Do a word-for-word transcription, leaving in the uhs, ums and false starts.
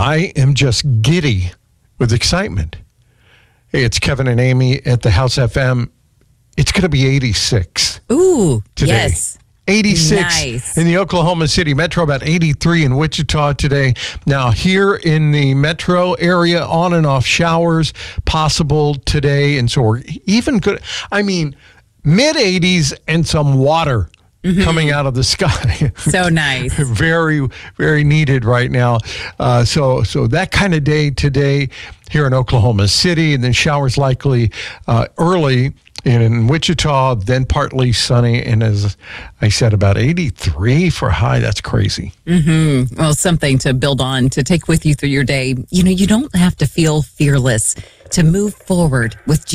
I am just giddy with excitement. Hey, it's Kevin and Amy at the House F M. It's going to be eighty-six. Ooh, today. Yes. eighty-six Nice. in the Oklahoma City Metro, about eighty-three in Wichita today. Now, here in the metro area, on and off showers possible today. And so we're even good. I mean, mid eighties and some water mm-hmm. coming out of the sky. So nice. very, very needed right now. Uh, so, so that kind of day today here in Oklahoma City, and then showers likely uh, early in Wichita, then partly sunny, and as I said, about eighty-three for a high. That's crazy. Mm-hmm. Well, something to build on, to take with you through your day. You know, you don't have to feel fearless to move forward with